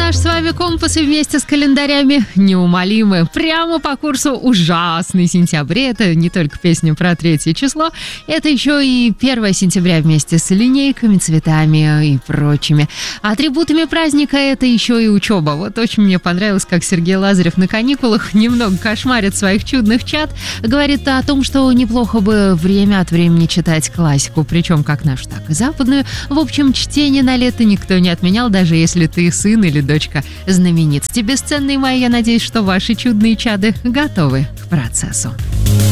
наш с вами компас и вместе с календарями неумолимы. Прямо по курсу ужасный сентябрь. Это не только песня про 3 число, это еще и 1 сентября вместе с линейками, цветами и прочими. Атрибутами праздника это еще и учеба. Вот очень мне понравилось, как Сергей Лазарев на каникулах немного кошмарит своих чудных чад. Говорит о том, что неплохо бы время от времени читать классику, причем как нашу, так и западную. В общем, чтение на лето никто не отменял, даже если ты сын или дочка знаменитости. Бесценные мои, я надеюсь, что ваши чудные чады готовы к процессу.